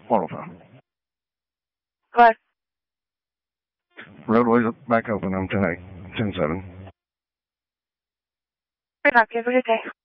Waterfowl. Go ahead. Roadway's back open. I'm 10-8, 10-7. Right on. Have a good day.